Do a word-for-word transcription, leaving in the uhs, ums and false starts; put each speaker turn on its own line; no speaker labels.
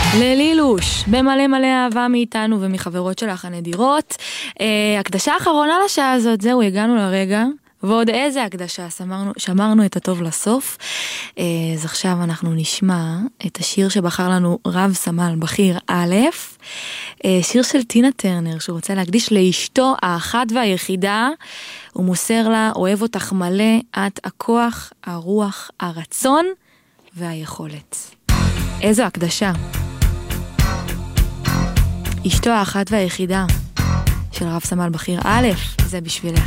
ללילוש, במלא מלא אהבה מאיתנו ומחברות שלך הנדירות. אה, הקדשה האחרונה לשעה הזאת, זהו, הגענו לרגע, ועוד איזה הקדשה, שמרנו, שמרנו את הטוב לסוף. אה, אז עכשיו אנחנו נשמע את השיר שבחר לנו רב סמל בכיר א', אה, שיר של טינה טרנר, שהוא רוצה להקדיש לאשתו האחת והיחידה, הוא מוסר לה, אוהב אותך מלא, את הכוח, הרוח, הרצון והיכולת. איזו הקדשה. אשתו האחת והיחידה של רב סמל בכיר א', זה בשבילך.